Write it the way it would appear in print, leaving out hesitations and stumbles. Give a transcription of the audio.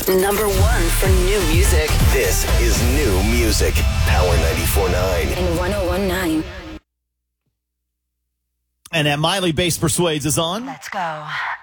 Number 1 for new music. This is new music. Power 94.9 and 101.9. And that Miley Bass Persuades is on. Let's go.